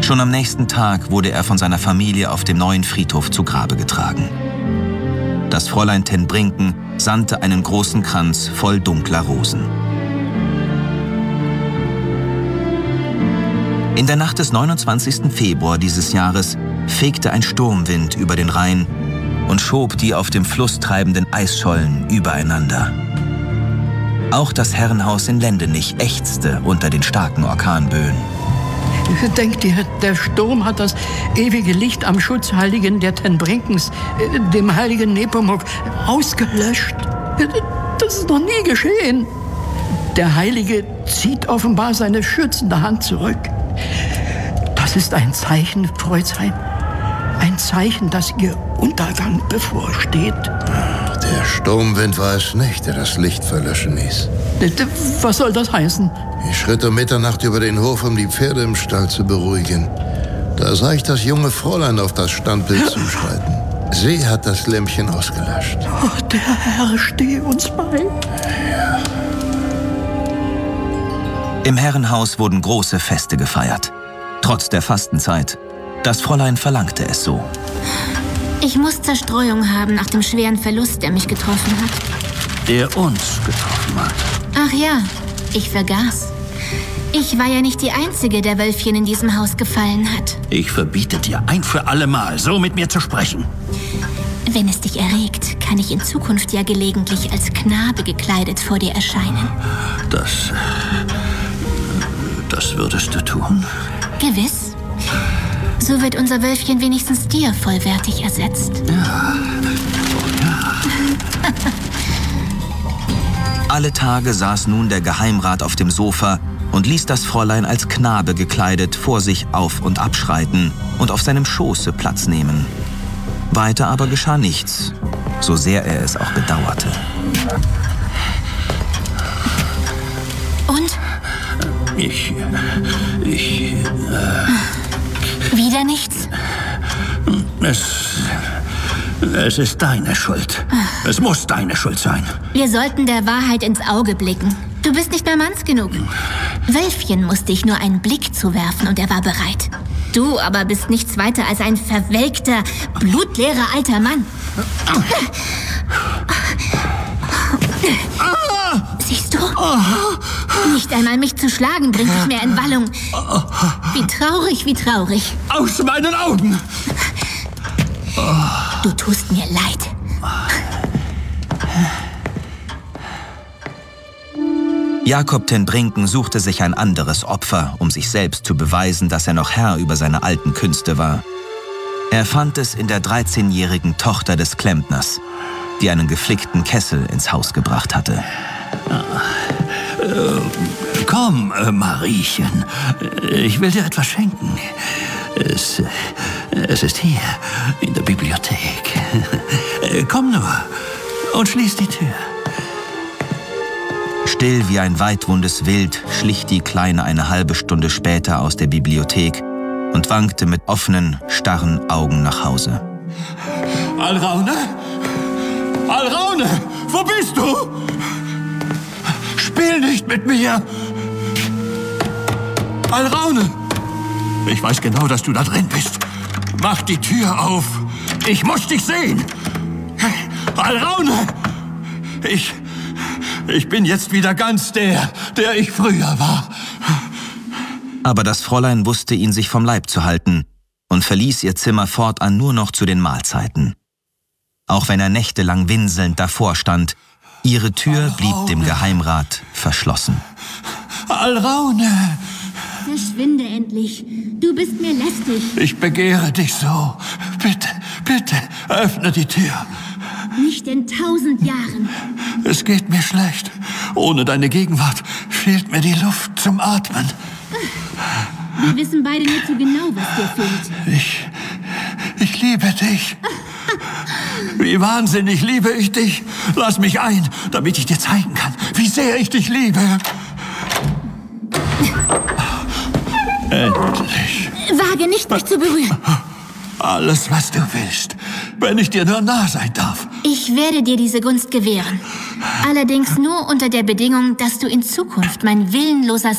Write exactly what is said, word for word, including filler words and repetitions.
Schon am nächsten Tag wurde er von seiner Familie auf dem neuen Friedhof zu Grabe getragen. Das Fräulein ten Brinken sandte einen großen Kranz voll dunkler Rosen. In der Nacht des neunundzwanzigsten Februar dieses Jahres fegte ein Sturmwind über den Rhein und schob die auf dem Fluss treibenden Eisschollen übereinander. Auch das Herrenhaus in Lendenich ächzte unter den starken Orkanböen. Denkt ihr, der Sturm hat das ewige Licht am Schutzheiligen der ten Brinkens, dem heiligen Nepomuk, ausgelöscht? Das ist noch nie geschehen. Der Heilige zieht offenbar seine schützende Hand zurück. Das ist ein Zeichen, Freuzheim. Ein Zeichen, dass ihr Untergang bevorsteht. Der Sturmwind war es nicht, der das Licht verlöschen ließ. Was soll das heißen? Ich schritt um Mitternacht über den Hof, um die Pferde im Stall zu beruhigen. Da sah ich das junge Fräulein auf das Standbild zuschreiten. Sie hat das Lämpchen ausgelöscht. Oh, der Herr stehe uns bei. Ja. Im Herrenhaus wurden große Feste gefeiert. Trotz der Fastenzeit. Das Fräulein verlangte es so. Ich muss Zerstreuung haben nach dem schweren Verlust, der mich getroffen hat. Der uns getroffen hat. Ach ja, ich vergaß. Ich war ja nicht die Einzige, der Wölfchen in diesem Haus gefallen hat. Ich verbiete dir ein für alle Mal, so mit mir zu sprechen. Wenn es dich erregt, kann ich in Zukunft ja gelegentlich als Knabe gekleidet vor dir erscheinen. Das... das würdest du tun? Gewiss. So wird unser Wölfchen wenigstens dir vollwertig ersetzt. Ja. Oh, ja. Alle Tage saß nun der Geheimrat auf dem Sofa und ließ das Fräulein als Knabe gekleidet vor sich auf- und abschreiten und auf seinem Schoße Platz nehmen. Weiter aber geschah nichts, so sehr er es auch bedauerte. Und? Ich... ich... Äh, Wieder nichts? es... es ist deine Schuld. Es muss deine Schuld sein. Wir sollten der Wahrheit ins Auge blicken. Du bist nicht mehr manns genug. Wölfchen musste ich nur einen Blick zuwerfen und er war bereit. Du aber bist nichts weiter als ein verwelkter, blutleerer alter Mann. Siehst du? Nicht einmal mich zu schlagen bringt dich mehr in Wallung. Wie traurig, wie traurig. Aus meinen Augen! Du tust mir leid. Jakob ten Brinken suchte sich ein anderes Opfer, um sich selbst zu beweisen, dass er noch Herr über seine alten Künste war. Er fand es in der dreizehnjährigen Tochter des Klempners, die einen geflickten Kessel ins Haus gebracht hatte. Äh, komm, äh, Mariechen, ich will dir etwas schenken. Es, es ist hier, in der Bibliothek. Komm nur und schließ die Tür. Still wie ein weidwundes Wild schlich die Kleine eine halbe Stunde später aus der Bibliothek und wankte mit offenen, starren Augen nach Hause. Alraune? Alraune, wo bist du? Spiel nicht mit mir! Alraune! Ich weiß genau, dass du da drin bist. Mach die Tür auf. Ich muss dich sehen. Alraune! Ich... Ich bin jetzt wieder ganz der, der ich früher war. Aber das Fräulein wusste ihn sich vom Leib zu halten und verließ ihr Zimmer fortan nur noch zu den Mahlzeiten. Auch wenn er nächtelang winselnd davor stand, ihre Tür blieb dem Geheimrat verschlossen. Alraune! Verschwinde endlich. Du bist mir lästig. Ich begehre dich so. Bitte, bitte, öffne die Tür. Nicht in tausend Jahren. Es geht mir schlecht. Ohne deine Gegenwart fehlt mir die Luft zum Atmen. Wir wissen beide nur zu genau, was dir fehlt. Ich, ich liebe dich. Wie wahnsinnig liebe ich dich. Lass mich ein, damit ich dir zeigen kann, wie sehr ich dich liebe. Endlich. Wage nicht, mich zu berühren. Alles, was du willst, wenn ich dir nur nah sein darf. Ich werde dir diese Gunst gewähren. Allerdings nur unter der Bedingung, dass du in Zukunft mein willenloser